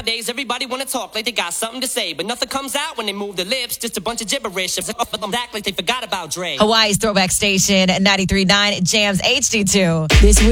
Nowadays, everybody wanna talk like they got something to say, but nothing comes out when they move their lips. Just a bunch of gibberish. Act like they forgot about Dre. Hawaii's throwback station, 93.9 Jams HD2. This week.